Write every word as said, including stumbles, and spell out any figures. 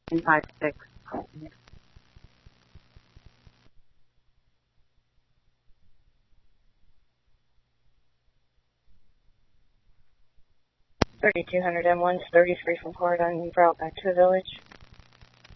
nine five six. thirty-two hundred M one, thirty-three from port on route back to the village.